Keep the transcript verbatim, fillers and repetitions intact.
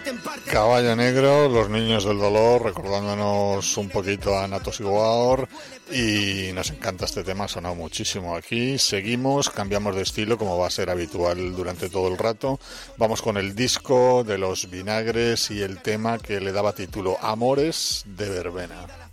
Caballo Negro, Los Niños del Dolor, recordándonos un poquito a Natos Iguaor, y nos encanta este tema, ha sonado muchísimo aquí. Seguimos, cambiamos de estilo como va a ser habitual durante todo el rato. Vamos con el disco de Los Vinagres y el tema que le daba título Amores de Verbena.